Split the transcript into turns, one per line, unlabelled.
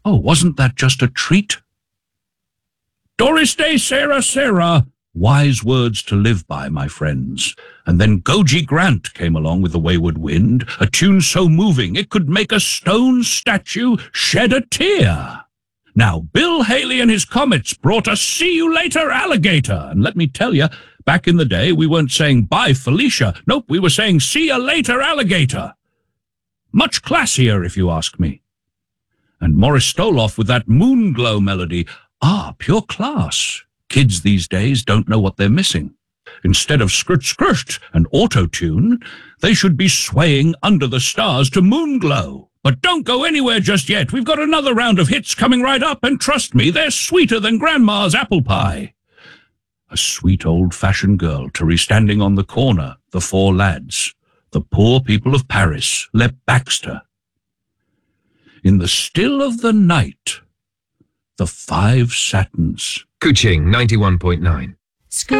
Oh, wasn't that just a treat? Doris Day, Sarah, Sarah. Wise words to live by, my friends. And then Goji Grant came along with The Wayward Wind, a tune so moving it could make a stone statue shed a tear. Now, Bill Haley and his Comets brought us See You Later, Alligator. And let me tell you, back in the day, we weren't saying bye, Felicia. Nope, we were saying see you later, alligator. Much classier, if you ask me. And Morris Stoloff with that Moonglow melody. Ah, pure class. Kids these days don't know what they're missing. Instead of skrt and auto-tune, they should be swaying under the stars to Moonglow. But don't go anywhere just yet. We've got another round of hits coming right up, and trust me, they're sweeter than Grandma's apple pie. A sweet old-fashioned girl, Terry standing on the corner, the four lads, the poor people of Paris, Lep Baxter. In the still of the night, the five satins.
Kuching 91.9.